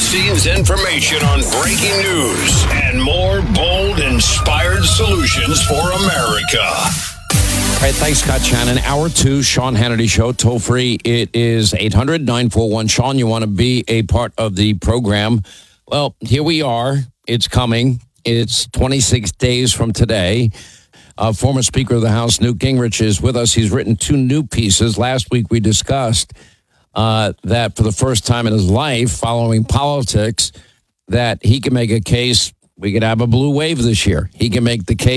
behind-the-scenes information on breaking news and more bold, inspired solutions for America. All right, thanks, Scott Shannon. Hour 2, Sean Hannity Show, toll free. It is 800-941-SEAN. You want to be a part of the program. Well, here we are. It's coming. It's 26 days from today. Former Speaker of the House, Newt Gingrich, is with us. He's written 2 new pieces. Last week we discussed that for the first time in his life, following politics, that he can make a case. We could have a blue wave this year. He can make the case